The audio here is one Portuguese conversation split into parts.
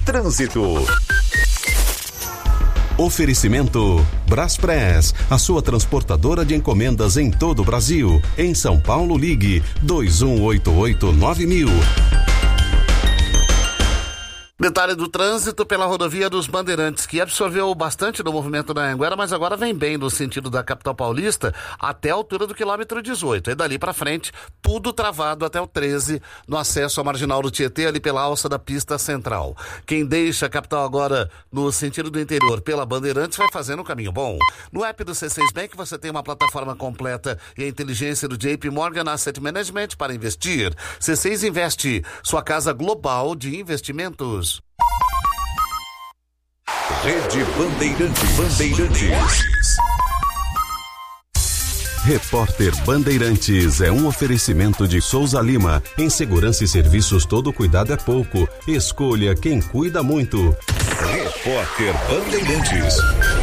Trânsito. Oferecimento Braspress, a sua transportadora de encomendas em todo o Brasil. Em São Paulo, ligue 2188-9000. Detalhe do trânsito pela rodovia dos Bandeirantes, que absorveu bastante do movimento da Anhanguera, mas agora vem bem no sentido da capital paulista até a altura do quilômetro 18. E dali para frente, tudo travado até o 13 no acesso à Marginal do Tietê, ali pela alça da pista central. Quem deixa a capital agora no sentido do interior pela Bandeirantes vai fazendo um caminho bom. No app do C6 Bank você tem uma plataforma completa e a inteligência do JP Morgan Asset Management para investir. C6 Investe, sua casa global de investimentos. Rede Bandeirantes. Repórter Bandeirantes é um oferecimento de Souza Lima. Em segurança e serviços, todo cuidado é pouco. Escolha quem cuida muito. Repórter Bandeirantes.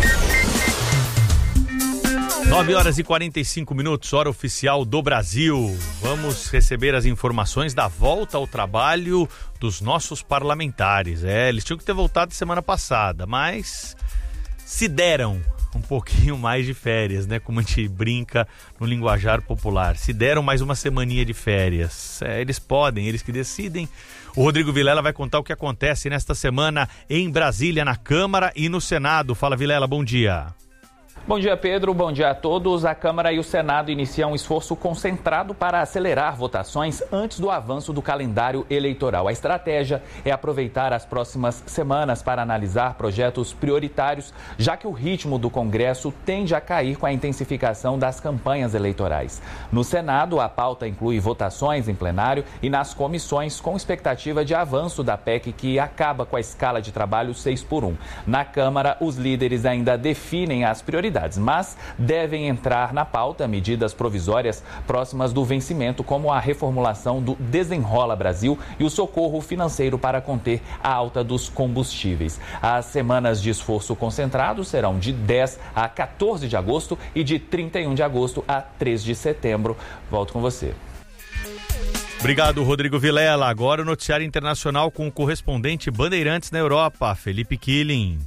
9h45, hora oficial do Brasil. Vamos receber as informações da volta ao trabalho dos nossos parlamentares. Eles tinham que ter voltado semana passada, mas se deram um pouquinho mais de férias, né? Como a gente brinca no linguajar popular. Se deram mais uma semaninha de férias. Eles podem, eles que decidem. O Rodrigo Vilela vai contar o que acontece nesta semana em Brasília, na Câmara e no Senado. Fala, Vilela, bom dia. Bom dia, Pedro. Bom dia a todos. A Câmara e o Senado iniciam um esforço concentrado para acelerar votações antes do avanço do calendário eleitoral. A estratégia é aproveitar as próximas semanas para analisar projetos prioritários, já que o ritmo do Congresso tende a cair com a intensificação das campanhas eleitorais. No Senado, a pauta inclui votações em plenário e nas comissões, com expectativa de avanço da PEC, que acaba com a escala de trabalho 6x1. Na Câmara, os líderes ainda definem as prioridades, mas devem entrar na pauta medidas provisórias próximas do vencimento, como a reformulação do Desenrola Brasil e o socorro financeiro para conter a alta dos combustíveis. As semanas de esforço concentrado serão de 10 a 14 de agosto e de 31 de agosto a 3 de setembro. Volto com você. Obrigado, Rodrigo Vilela. Agora o noticiário internacional com o correspondente Bandeirantes na Europa, Felipe Killing.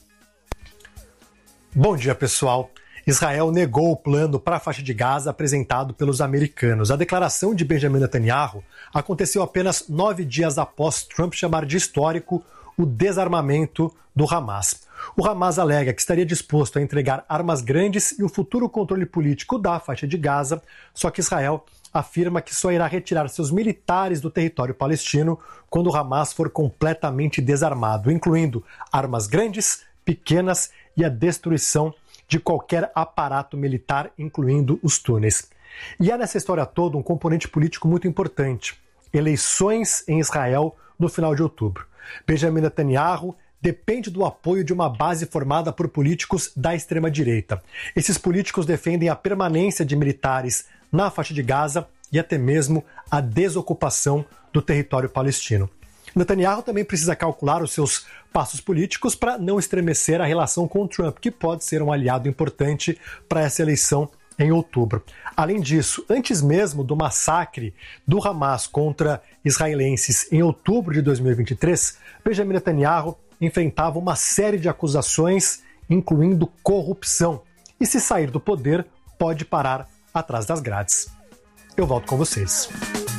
Bom dia, pessoal. Israel negou o plano para a faixa de Gaza apresentado pelos americanos. A declaração de Benjamin Netanyahu aconteceu apenas 9 dias após Trump chamar de histórico o desarmamento do Hamas. O Hamas alega que estaria disposto a entregar armas grandes e o futuro controle político da faixa de Gaza, só que Israel afirma que só irá retirar seus militares do território palestino quando o Hamas for completamente desarmado, incluindo armas grandes, pequenas e a destruição de qualquer aparato militar, incluindo os túneis. E há nessa história toda um componente político muito importante: eleições em Israel no final de outubro. Benjamin Netanyahu depende do apoio de uma base formada por políticos da extrema-direita. Esses políticos defendem a permanência de militares na faixa de Gaza e até mesmo a desocupação do território palestino. Netanyahu também precisa calcular os seus passos políticos para não estremecer a relação com Trump, que pode ser um aliado importante para essa eleição em outubro. Além disso, antes mesmo do massacre do Hamas contra israelenses em outubro de 2023, Benjamin Netanyahu enfrentava uma série de acusações, incluindo corrupção. E se sair do poder, pode parar atrás das grades. Eu volto com vocês.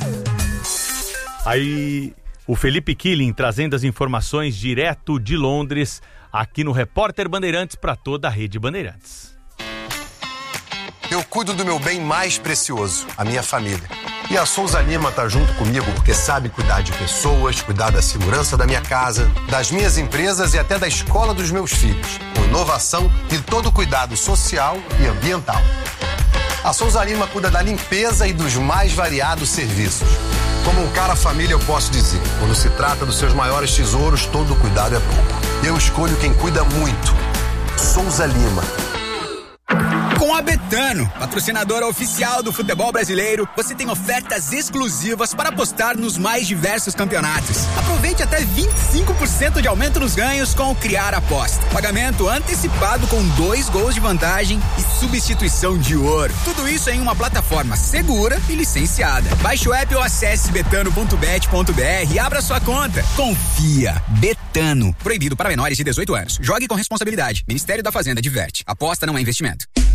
Aí, o Felipe Killing trazendo as informações direto de Londres, aqui no Repórter Bandeirantes para toda a Rede Bandeirantes. Eu cuido do meu bem mais precioso, a minha família. E a Souza Lima tá junto comigo porque sabe cuidar de pessoas, cuidar da segurança da minha casa, das minhas empresas e até da escola dos meus filhos, com inovação e todo cuidado social e ambiental. A Souza Lima cuida da limpeza e dos mais variados serviços. Como um cara família, eu posso dizer, quando se trata dos seus maiores tesouros, todo cuidado é pouco. Eu escolho quem cuida muito. Souza Lima. Com a Betano, patrocinadora oficial do futebol brasileiro, você tem ofertas exclusivas para apostar nos mais diversos campeonatos. Aproveite até 25% de aumento nos ganhos com o Criar Aposta. Pagamento antecipado com 2 gols de vantagem e substituição de ouro. Tudo isso em uma plataforma segura e licenciada. Baixe o app ou acesse betano.bet.br e abra sua conta. Confia. Betano. Proibido para menores de 18 anos. Jogue com responsabilidade. Ministério da Fazenda diverte. Aposta não é investimento.